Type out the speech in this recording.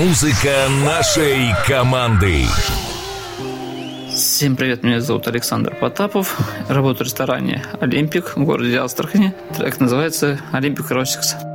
Музыка нашей команды. Всем привет, меня зовут Александр Потапов. Работаю в ресторане «Олимпик» в городе Астрахани. Трек называется «Olympic Roses».